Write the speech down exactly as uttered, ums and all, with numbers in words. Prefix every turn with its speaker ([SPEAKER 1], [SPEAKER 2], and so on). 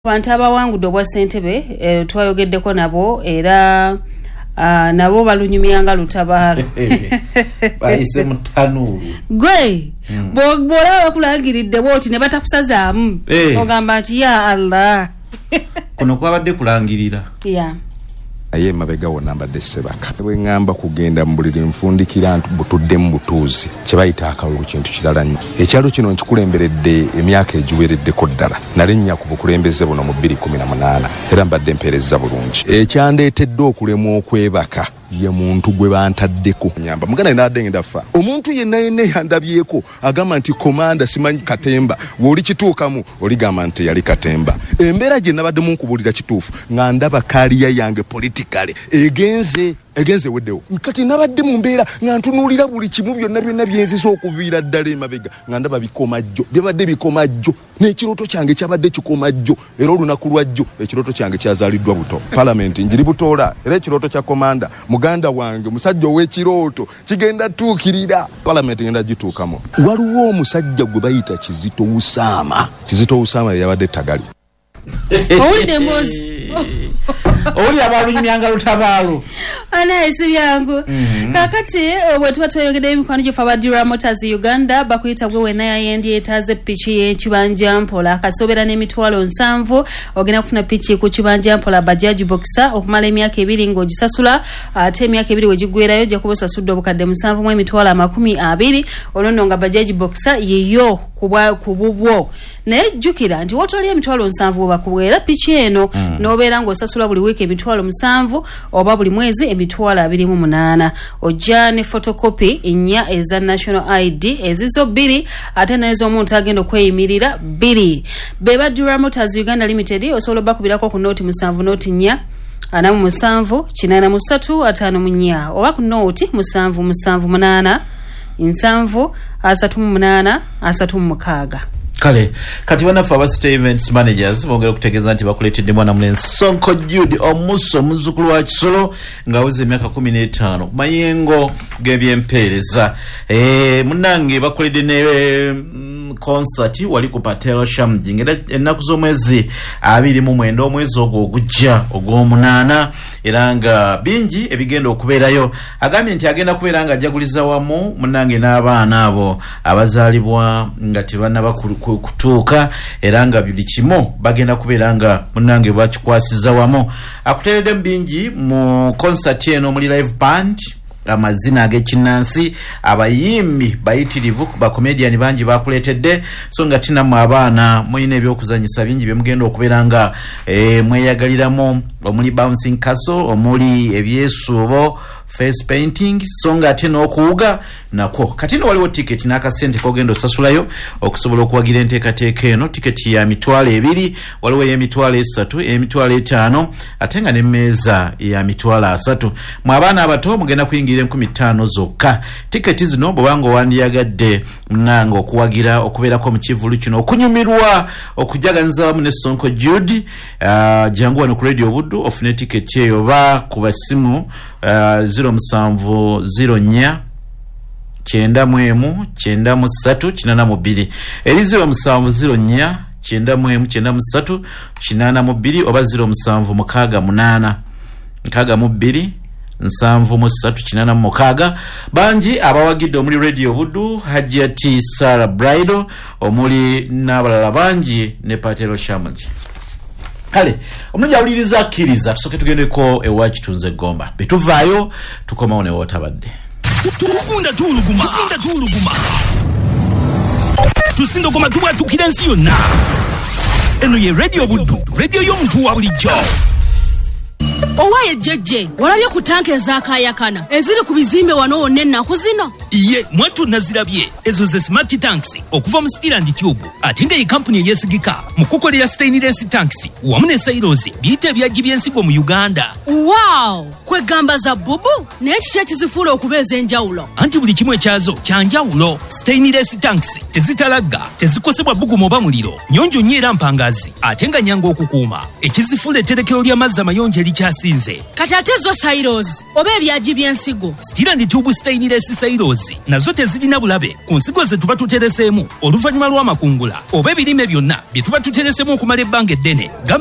[SPEAKER 1] Abantu abawangudde obwa Ssentebe e, twayogeddeko nabo era uh, nabo balunyumyanga lutabaalo
[SPEAKER 2] bayise mutanuru
[SPEAKER 1] gwe mm. bw'olaba bakulangiridde bwoti ne batakusazaamu hey. Ogamba nti ya Allah
[SPEAKER 2] kuno kwabadde kulangirira
[SPEAKER 1] yeah.
[SPEAKER 3] Aye mabega wona mbadde Sebaka bwe ngamba kugenda mu buliri nfundikira ntu butudde mu butuuzi kye bayita akalulu kintu kirala nnyo ekyalo kino nkikulemberedde emyaka egiwereddeko ddala nalinnya ku bukulembeze buno mu bbiri kumi na munaana era mbadde mpeereza bulungi ekyandeetedde okulemwa okwebaka ye muntu gwe bantaddeko nyamba mugana nadde ndafa omuntu yenna yenna yandabyeko agamba nti komanda simanyi Katemba woli kituukamu oli gamba nti yali Katemba embeera gye nabadde mu nkubulira kituufu nga ndaba kaliya yange politically egenze egenze weddewo kati nabadde mu mbeera nga ntunuulira buli kimu byonna byonna byenzisa okuviira ddala emabega nga ndaba bikomajjo byabadde bikomajjo n'ekirooto kyange kyabadde kikomajjo era olunaku lwajjo ekirooto kyange kyazaaliddwa buto parliament njiri butoola era ekirooto kya komanda muganda wange musajja ow'ekirooto kigenda tuukirira parliament ngenda gituukamo waliwo omusajja gwe bayita Kizito Usaama Kizito Usaama yabadde tagali
[SPEAKER 1] owulidde mbozi
[SPEAKER 2] oli abalunyumyanga lutabaalo
[SPEAKER 1] ana esibyangu mm-hmm. Kakati bwe tuba twayogedde emikwano gyofa Badura Motors Uganda bakuyita gwe wena yayendye etaze pichi y'ekibanja mpola akasobera n'emitwalo nsanvu ogenda kufuna pichi ku kibanja mpola Bajaj Boxer okumala emyaka ebiri ng'ogisasula ate emyaka ebiri wegigwerayo ojja kuba osasudde obukadde musanvu mu emitwalo amakumi abiri olwono nga Bajaj Boxer yeyo kubwa kububwo naye jjukira nti wotoli emitwalo nsanvu bakubwera pichi eno mm. N'obeera ng'osasula buli wiiki emitwalo musanvu oba buli mwezi emitwalo abiri mu munaana ojja ne photocopy ennya eza national I D ezizo bbiri ate n'ez'omuntu agenda okweyimirira bbiri be Badura Motors Uganda Limited osobola bakubirako ku nooti musanvu nooti nnya ana mu musanvu kinaana mu ssatu ataano mu nnya oba ku nooti musanvu musanvu munaana nsanvu asatu mu munaana asatu mu mukaaga
[SPEAKER 2] kale kati banafu aba State Events Managers bongera kutegeeza nti bakuleetedde mwana mulenzi Sonko Jude omuso muzzukulu wa Kisolo nga aweze emyaka kumi n'etaano mayengo g'ebyempeereza eh munnange bakoledde ne mm, concert wali ku Patelo Shamji ngera ennaku z'omwezi abiri mu mwenda omwezi ogwo ogujja ogw'omunaana era nga bingi ebigenda okubeerayo agambye nti agenda kubeera nga ajaguliza wamu munnange n'abaana abo abazaalibwa nga tebannaba kutuuka era nga buli kimu bagenda kubeera nga munnange bakikwasiza wamu akuteredde bingi mu concert eno muli live band amazina ag'ekinnansi abayimbi bayitirivu ba comedian bangi bakuleetedde so nga tinamu abaana muyina ebyokuzanyisa bingi bye mugenda okubeera nga e, mweyagaliramu omuli bouncing castle omuli ebyesuubo face painting so nga ate n'okuwuga nako kati no waliwo ticket n'akasente kogenda osasulayo okusobola okuwagira enteekateeka eno ticket ya mitwalo ebiri waliwo ey'emitwalo esatu ey'emitwalo etaano ate nga n'emmeeza ya mitwalo asatu mu abaana abato mugenda kuyingira enkumi ttaano zokka ticket zino bw'obanga owandiyagadde munanga okuwagira okubeerako mu kivulu kino okunyumirwa okujaganiza wamu ne Sonko Jude uh, jangu wano ku Radio Buddu ofune ticket eyo ba ku basimu uh, ziro musanvu ziro nnya kyenda mu emu kyenda mu ssatu kinaana mu bbiri eri ziro musanvu ziro nnya kyenda mu emu kyenda mu ssatu kinaana mu bbiri oba ziro musanvu mukaaga munaana nkaaga mu bbiri nsanvu mu ssatu kinaana mu mukaaga bangi abawagidde omuli Radio Buddu Hajjati Sarah Bridal omuli n'abalala bangi ne Patelo Shamji kale omulungi awuliriza akkiriza tusooke tugendeko ewa Kitunze Gomba betuvaayo tukomawo ne wootabadde
[SPEAKER 4] tukunda tuluguma tukunda tuluguma tusindogoma tubwatukira ensi yonna eno ye Radio Buddu radio y'omuntu wa bulijjo
[SPEAKER 5] owaye jjejje walabye ku tanke ezakayakana eziri ku bizimbe wano wonna ennaku zino
[SPEAKER 4] iye mwatu nazirabye ezo ze smart tanks okuva mu Steel and Tube ate nga ye kampuni eyesigika mu kukolera stainless tanks wamu ne silos biyite ebyajji by'ensigo mu Uganda
[SPEAKER 5] wow kwegamba za bubu naye kiki ekizifuula okubeeza enjawulo
[SPEAKER 4] anti buli kimu ekyazo kyanjawulo. stainless tanks tezitalagga, tezikosebwa bbugumu oba muliro, nyonjo nnyo era mpangazi ate nga nyanga okukuuma. ekizifuula etterekero ly'amazzi amayonjo erikyasinze.
[SPEAKER 5] kati ate zo silos oba ebyaji by'ensigo
[SPEAKER 4] Steel and Tube stainless silos nazo tezirina bulabe ku nsigo ze tuba tutereseemu oluvannyuma lw'amakungula oba ebirime byonna bye tuba tuteresemu okumala ebbanga eddene.